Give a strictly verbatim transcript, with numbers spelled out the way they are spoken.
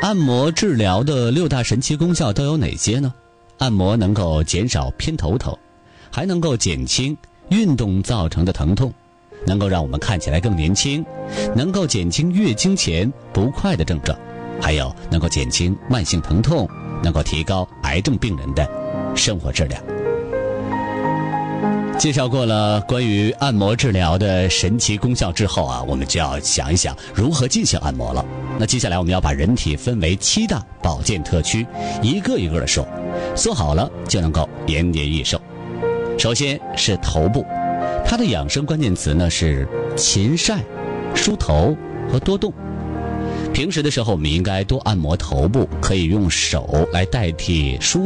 按摩治疗的六大神奇功效都有哪些呢？按摩能够减少偏头疼，还能够减轻运动造成的疼痛，能够让我们看起来更年轻，能够减轻月经前不快的症状，还有能够减轻慢性疼痛，能够提高癌症病人的生活质量。介绍过了关于按摩治疗的神奇功效之后啊，我们就要想一想如何进行按摩了。那接下来我们要把人体分为七大保健特区，一个一个的说，说好了就能够延年益寿。首先是头部，它的养生关键词呢是勤晒、梳头和多动。平时的时候我们应该多按摩头部，可以用手来代替梳